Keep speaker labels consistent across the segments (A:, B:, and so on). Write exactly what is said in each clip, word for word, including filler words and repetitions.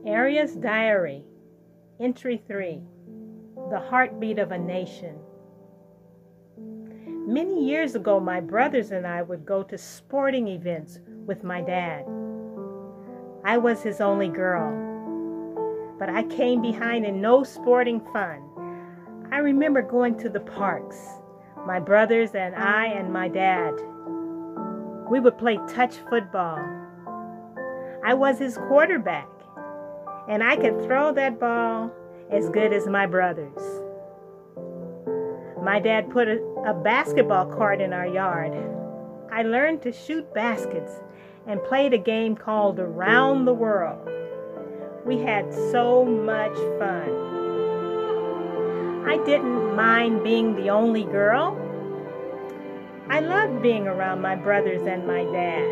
A: Aria's Diary, Entry three, The Heartbeat of a Nation. Many years ago, my brothers and I would go to sporting events with my dad. I was his only girl, but I came behind in no sporting fun. I remember going to the parks, my brothers and I and my dad. We would play touch football. I was his quarterback, and I could throw that ball as good as my brothers. My dad put a, a basketball court in our yard. I learned to shoot baskets and played a game called Around the World. We had so much fun. I didn't mind being the only girl. I loved being around my brothers and my dad.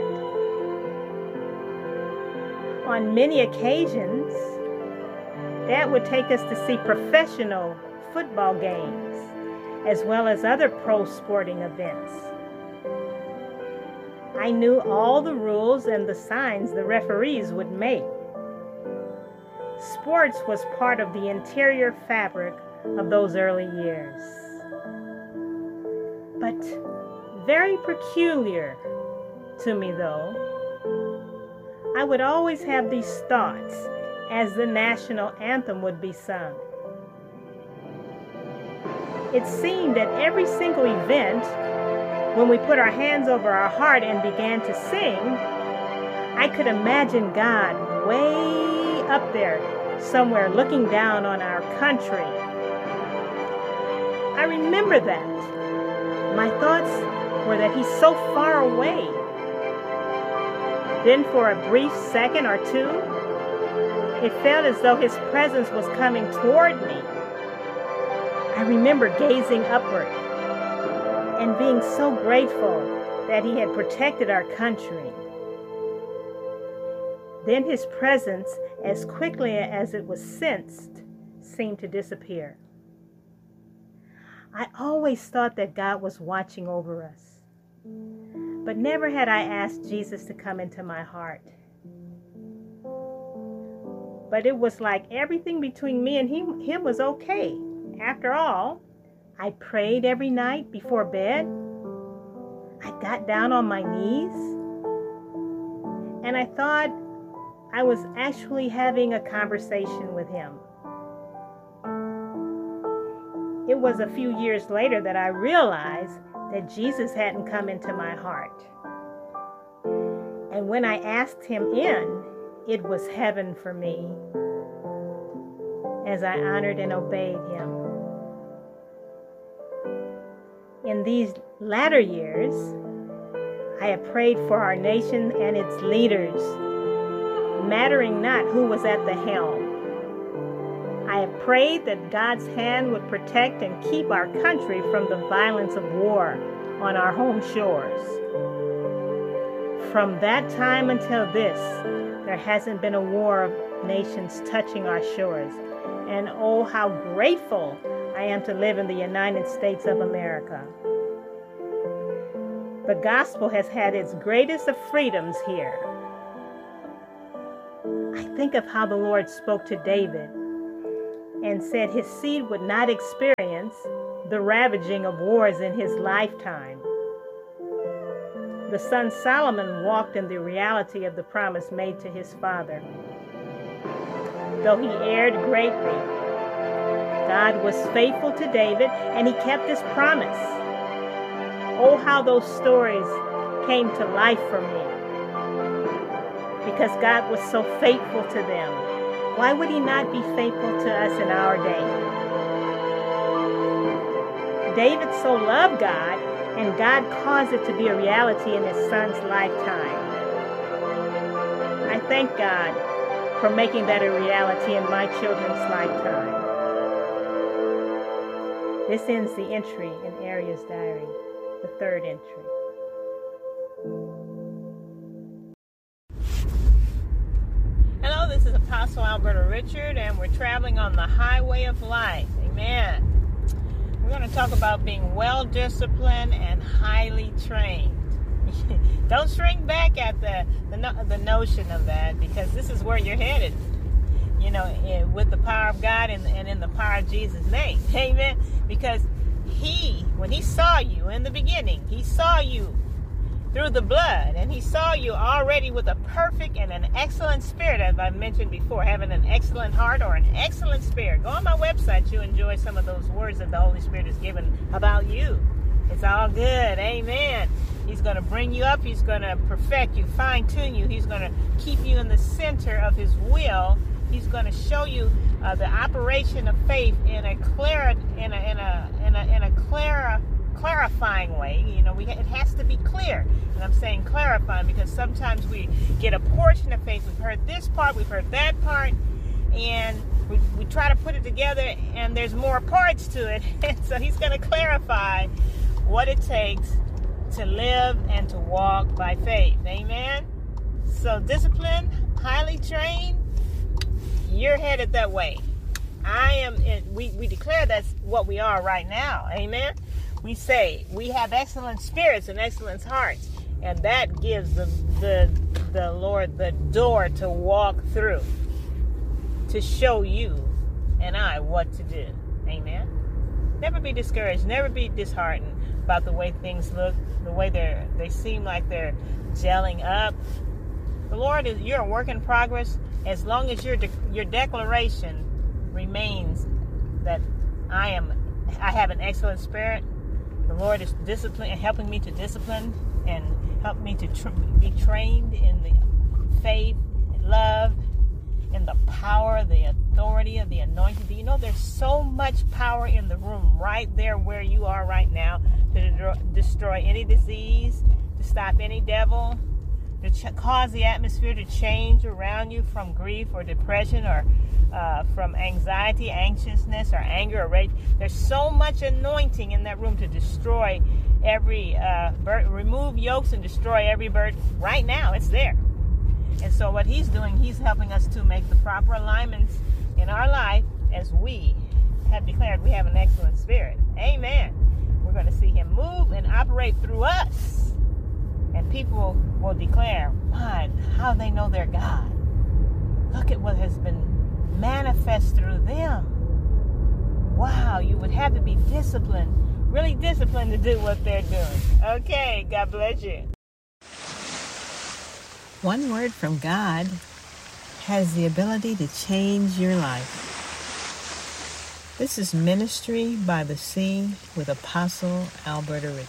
A: On many occasions, Dad would take us to see professional football games, as well as other pro sporting events. I knew all the rules and the signs the referees would make. Sports was part of the interior fabric of those early years. But very peculiar to me, though, I would always have these thoughts as the national anthem would be sung. It seemed at every single event, when we put our hands over our heart and began to sing, I could imagine God way up there somewhere looking down on our country. I remember that. My thoughts were that He's so far away. Then for a brief second or two, it felt as though His presence was coming toward me. I remember gazing upward and being so grateful that He had protected our country. Then His presence, as quickly as it was sensed, seemed to disappear. I always thought that God was watching over us, but never had I asked Jesus to come into my heart. But it was like everything between me and him, him was okay. After all, I prayed every night before bed. I got down on my knees, and I thought I was actually having a conversation with Him. It was a few years later that I realized that Jesus hadn't come into my heart. And when I asked Him in, it was heaven for me as I honored and obeyed Him. In these latter years, I have prayed for our nation and its leaders, mattering not who was at the helm. I have prayed that God's hand would protect and keep our country from the violence of war on our home shores. From that time until this, there hasn't been a war of nations touching our shores. And oh, how grateful I am to live in the United States of America. The gospel has had its greatest of freedoms here. I think of how the Lord spoke to David and said his seed would not experience the ravaging of wars in his lifetime. The son Solomon walked in the reality of the promise made to his father. Though he erred greatly, God was faithful to David, and He kept His promise. Oh, how those stories came to life for me, because God was so faithful to them. Why would He not be faithful to us in our day? David so loved God, and God caused it to be a reality in his son's lifetime. I thank God for making that a reality in my children's lifetime. This ends the entry in Aria's diary, the third entry. Hello, this is Apostle Alberta Richard, and we're traveling on the highway of life. Amen. We're going to talk about being well-disciplined and highly trained. Don't shrink back at the, the, the notion of that, because this is where you're headed. you know, in, with the power of God and, and in the power of Jesus' name. Amen. Because he, when he saw you in the beginning, he saw you through the blood, and he saw you already with a perfect and an excellent spirit, as I mentioned before, having an excellent heart or an excellent spirit. Go on my website, you enjoy some of those words that the Holy Spirit has given about you. It's all good. Amen. He's going to bring you up. He's going to perfect you, fine-tune you. He's going to keep you in the center of his will. He's going to show you uh, the operation of faith in a clear, in a in a in a in a clear, clarifying way. You know, we it has to be clear, and I'm saying clarifying because sometimes we get a portion of faith. We've heard this part, we've heard that part, and we we try to put it together, and there's more parts to it. And so he's going to clarify what it takes to live and to walk by faith. Amen. So disciplined, highly trained, you're headed that way. I am in, we, we declare that's what we are right now. Amen. We say we have excellent spirits and excellent hearts, and that gives the the the Lord the door to walk through, to show you and I what to do. Amen. Never be discouraged, never be disheartened about the way things look, the way they're they seem like they're gelling up. The Lord is you're a work in progress. As long as your de- your declaration remains that I am I have an excellent spirit, the Lord is discipline helping me to discipline and help me to tr- be trained in the faith, love, in the power, the authority of the anointing. Do you know there's so much power in the room right there where you are right now to de- destroy any disease, to stop any devil, to ch- cause the atmosphere to change around you from grief or depression or uh, from anxiety, anxiousness, or anger or rage. There's so much anointing in that room to destroy every, uh, bird, remove yokes and destroy every bird. Right now, it's there. And so what he's doing, he's helping us to make the proper alignments in our life as we have declared we have an excellent spirit. Amen. We're going to see him move and operate through us. And people will declare, my, how they know their God. Look at what has been manifest through them. Wow, you would have to be disciplined, really disciplined to do what they're doing. Okay, God bless you. One word from God has the ability to change your life. This is Ministry by the Sea with Apostle Alberta Richards.